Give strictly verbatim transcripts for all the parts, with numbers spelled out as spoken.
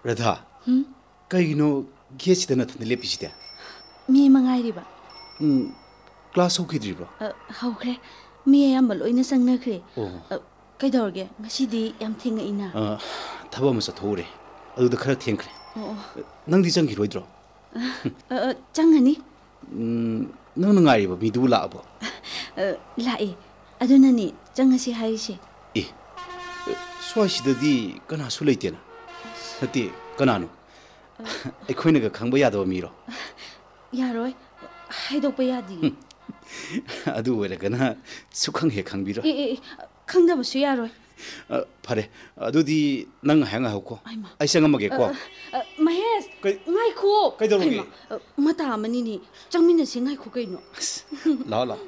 Radha, kaino gate dana thand lepisida. Mi mangairiba. Hmm, class hokidribro. Hokre. Mi ayamba loina sangnakre. Kaidorge ngasidi yam thenga ina. Ah, thaba ma sathore. Aduda khara thengkre. Nangdi changhiroidro. Changani. Hmm, nang ngariba mi du laabo. Lae. Adunani changasi haise. Eh. Swasidadi kana su leitena. Nati kanano. Ekhoina ga khangba yadaba miro. Yaroi. Haidokpa yadi. Adu wera kana sukhang he khangbiro. Eh, khangdabasu yaroi. Phare. Adudi nang hanga hauko. Ai sangamage ko. Mahesh. Ngai kho. Kaidoroge. Mata amani ni changmina se ngai kho kaino. La la.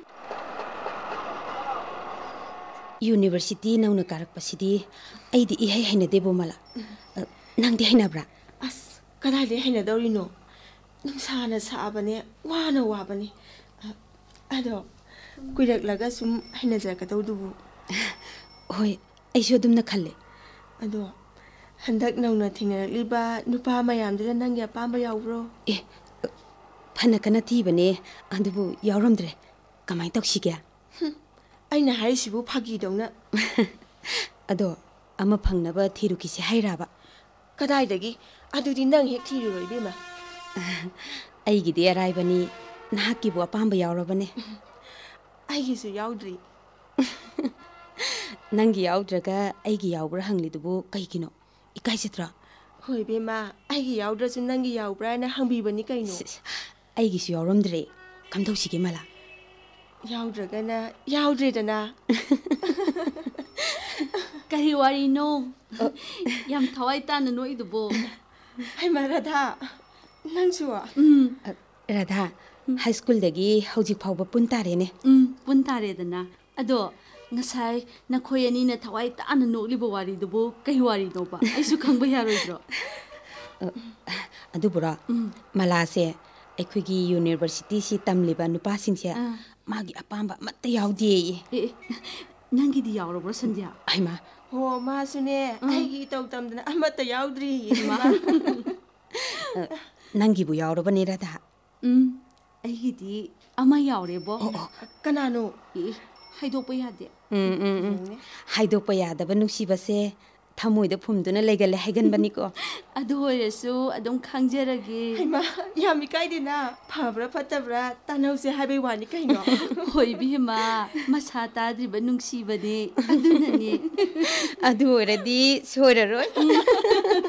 University nauna karak pasidi aidi ihai haina debo mala. Nangdi haina bra. As kada de haina dorino. Nungsana saabane wana wabane. Ado kuirak laga sum haina jaka tawdubu. Hoi, aisho dumna khalle. Ado handak nauna thingarliba nupa mayamdira nangya pamba yawbro. Eh, phana kana thibane andubu yawramdre. Kamai toksigya. Aina haisibu phagi dongna. Ado ama phangnaba thirukisi hairaba. Kadai dagi adudi nang hek thiruroi bema. Aigidi araibani nahaki bu apamba yawrabane. Aigisu yawdri. Nangi yawdraga aigi yawbra hanglidubu kaikino. Ikaisitra. Hoi bema aigi yawdrasu nangi yawbra na hangbibani kaino. Aigisu yawramdre. Kamdausigge mala. Yawdragana yawdredana. Kari wari no. Yam thawai tana no idubo. Hai ma Radha. Nangsuwa. Hmm. Radha, high school dagi hojik phawba puntare ne. Hmm, puntare dana. Ado ngasai nakhoi ani na thawai tana no libo wari dubo kai wari no ba. Aisu khangba yaroidro. Adu bura. Malase akhigi university si tamliba nupa singse magi apamba matta yawdi. Eh, nangi di yawrobro Sandhya. Aima. Ho ma sune aigi tawtamdana amata yawdri. Ma. Nangi bu yawrobane Radha. Hmm. Aigi di ama yawrebo. Kanano? Eh, haidokpa yade. Hmm hmm. Haidokpa yadaba nusibase thamoida phumduna legale haiganbani ko. Adu horesu adum khangjarage. Haima yami kaidena phabra phatabra tanause haibe wani kaino. Hoi bima masa tadriba nungsibane adunani. Adu horedi soraroi.